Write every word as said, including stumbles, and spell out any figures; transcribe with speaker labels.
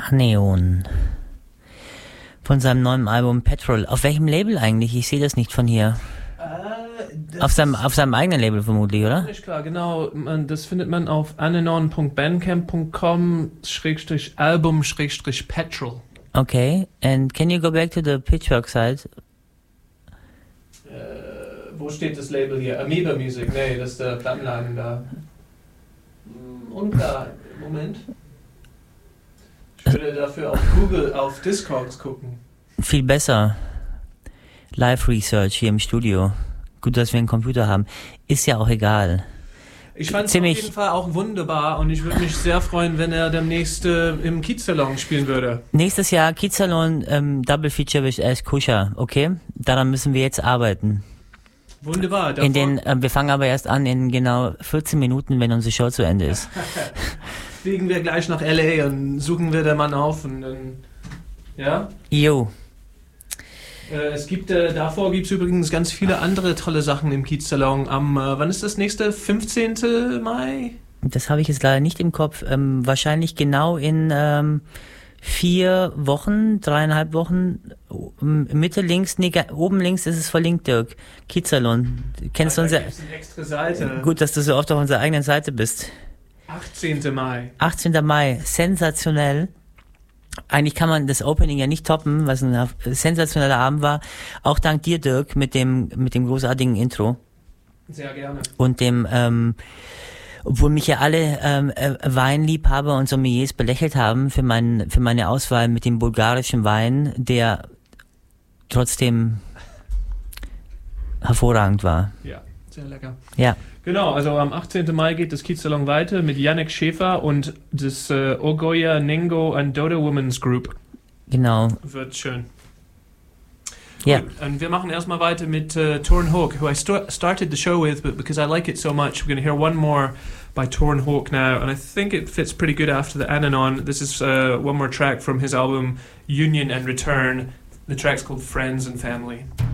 Speaker 1: Aneon. Von seinem neuen Album Petrol. Auf welchem Label eigentlich? Ich sehe das nicht von hier.
Speaker 2: Äh,
Speaker 1: Auf seinem, auf seinem eigenen Label vermutlich, oder?
Speaker 2: Nicht klar, genau. Man, das findet man auf anenon punkt bandcamp punkt com Schrägstrich Album Schrägstrich Petrol.
Speaker 1: Okay, and can you go back to the Pitchwork site?
Speaker 2: Äh, wo steht das Label hier? Amoeba Music, nee, das ist der Plattenladen da. Und da, Moment. Ich würde dafür auf Google, auf Discogs gucken.
Speaker 1: Viel besser. Live Research hier im Studio. Gut, dass wir einen Computer haben. Ist ja auch egal.
Speaker 2: Ich fand es auf
Speaker 1: Ziemlich-
Speaker 2: jeden Fall auch wunderbar und ich würde mich sehr freuen, wenn er demnächst äh, im Kiezsalon spielen würde.
Speaker 1: Nächstes Jahr Kiezsalon ähm, Double Feature with Ash Kusha, okay? Daran müssen wir jetzt arbeiten.
Speaker 2: Wunderbar.
Speaker 1: In
Speaker 2: davor-
Speaker 1: den, äh, wir fangen aber erst an in genau vierzehn Minuten, wenn unsere Show zu Ende ist.
Speaker 2: Fliegen wir gleich nach L A und suchen wir den Mann auf und dann, ja.
Speaker 1: Jo,
Speaker 2: Äh, es gibt, äh, davor gibt es übrigens ganz viele andere tolle Sachen im Kiezsalon. Am, äh, wann ist das nächste? fünfzehnten Mai?
Speaker 1: das habe ich jetzt leider nicht im Kopf. Ähm, wahrscheinlich genau in ähm, vier Wochen, dreieinhalb Wochen. Ähm, Mitte links, nee, ga- oben links ist es verlinkt, Dirk. Kiezsalon. Kennst du
Speaker 2: Da
Speaker 1: unser...
Speaker 2: gibt's eine extra Seite.
Speaker 1: Gut, dass du so oft auf unserer eigenen Seite bist.
Speaker 2: achtzehnten Mai.
Speaker 1: achtzehnten Mai, sensationell. Eigentlich kann man das Opening ja nicht toppen, was ein sensationeller Abend war. Auch dank dir, Dirk, mit dem mit dem großartigen Intro
Speaker 2: Sehr gerne.
Speaker 1: und dem, ähm, obwohl mich ja alle ähm, äh, Weinliebhaber und Sommeliers belächelt haben für mein, für meine Auswahl mit dem bulgarischen Wein, der trotzdem hervorragend war.
Speaker 2: Ja, sehr lecker.
Speaker 1: Ja,
Speaker 2: Genau, also am achtzehnten Mai geht das Kiezsalon weiter mit Yannick Schäfer und das äh, Ogoya Ningo and Dodo Women's Group.
Speaker 1: genau.
Speaker 2: Wird schön.
Speaker 1: Ja,
Speaker 2: Gut, und wir machen erstmal weiter mit uh, Torn Hawk, who I st started the show with, but because I like it so much, we're going to hear one more by Torn Hawk now, and I think it fits pretty good after the Ananon. This is uh, one more track from his album Union and Return. The track's called Friends and Family.